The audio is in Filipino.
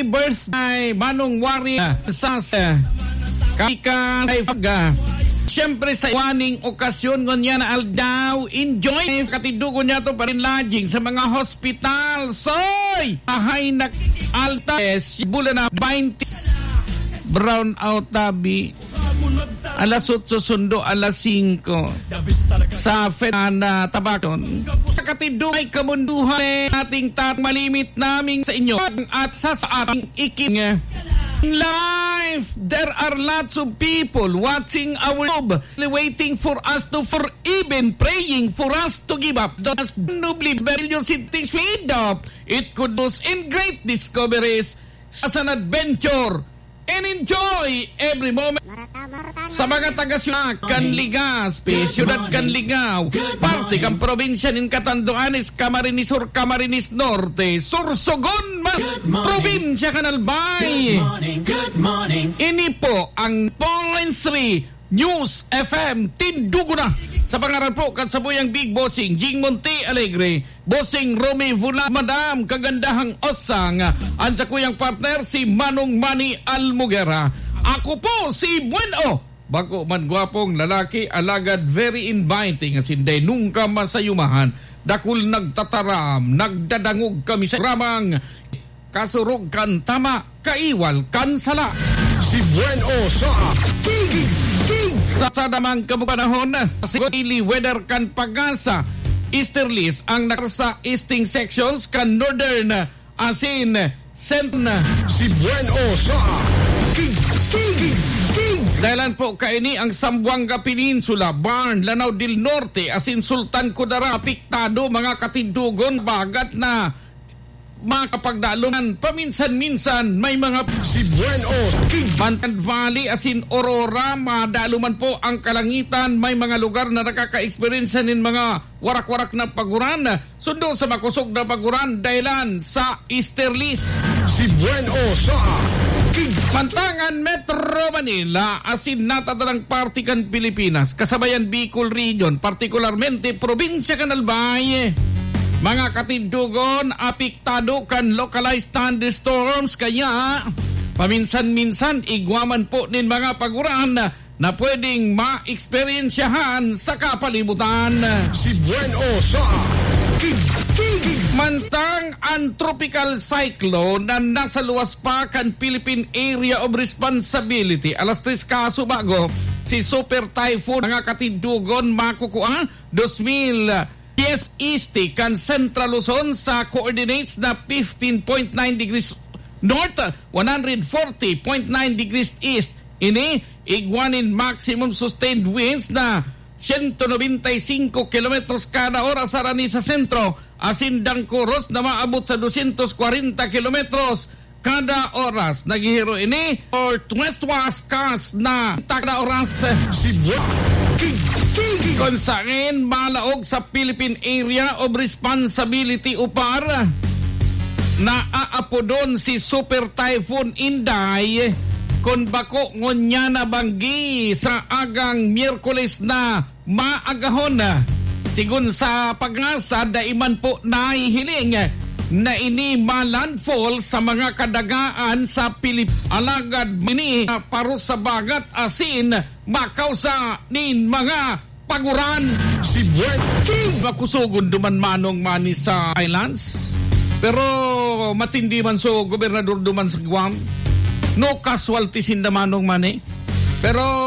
birthday, Manong Wari sa Kika Faga. Siyempre sa iwaning okasyon ngon na aldaw, enjoy katidugo niya to pa rin lodging sa mga hospital. Soy! Ahay na altas, bulan na 20 brown out tabi. Alas 8 sundo, alas 5 sa Fedana Tabacon. Katidugo ay kamunduhan ating malimit namin sa inyo at sa ating iking. Live, there are lots of people watching our job, waiting for us to, for even praying for us to give up. Those nobly various things we up. It could do in great discoveries as an adventure and enjoy every moment. Sa mga taga-Siyudad, Kanligas, Siyudad Kanligaw, parte kang probinsya ng Catanduanes, Camarines Sur, Camarines Norte, Sorsogon, probinsya Canalbay. Good morning. Ini po ang 0.3 News FM Tindugo na. Sa pangaral po katsabuyang Big Bossing Jing Monte Alegre, Bossing Romy Vula, Madam Kagandahang Osang, ansa ko yung partner si Manong Manny Almugera. Ako po si Bueno, bako man gwapong lalaki, alagad very inviting as inday nungka masayumahan, dakul nagtataram, nagdadangog kami sa ramang kasurog kan tama, kaiwal kan sala. Si Bueno sa Sa damang kamupanahon, si Daily Weather kan Pag-asa, Easterlies ang nakarsa easting sections kan Northern asin Central. Si Bueno sa Dahilan po kaini ang Zamboanga Peninsula, Barn, Lanao del Norte, asin Sultan Kudarat, apektado mga katindugon, bagat na makapagdalunan. Paminsan-minsan may mga si Bueno Bantan Valley, asin Aurora, madaluman po ang kalangitan. May mga lugar na nakaka-experience ng mga warak-warak na paguran. Sundo sa makusog na paguran dahilan sa Easterlies. Si Bueno sa Mantangan Metro Manila, asin natadalang partikan Pilipinas, kasabayan Bicol Region, partikularmente probinsya Canalbay. Mga katindugon, apektado kan localized thunderstorms, kaya paminsan-minsan igwaman po nin mga paguran na pwedeng ma-experiensyahan sa kapalibutan. Si Bueno sa Mantang ang tropical cyclone na nasa luwas pa kan Philippine Area of Responsibility, alas 3 kaso bago si Super Typhoon mga katindugon makukuha 2000 yes east kan Central Luzon sa coordinates na 15.9 degrees north, 140.9 degrees east. Ini igwanin maximum sustained winds na 195 kilometros kada oras sa rani sa sentro, asin Dangkuros na maabot sa 240 kilometros kada oras. Naghihiro ini or west-west kas na kada oras. Kung saan malaog sa Philippine Area of Responsibility upar na aapodon si Super Typhoon Inday kon bako ngonya na banggi sa agang Miyerkules na maagahon. Sigun sa Pag-asa, daiman po nahihiling na ini malandfall sa mga kadagaan sa alagad mini paros sa bagat asin makausa nin mga paguran. Si Makusugon duman Manong Manny sa islands, pero matindi man so gobernador duman sa Guam. No casualties in the Manong Manny. Pero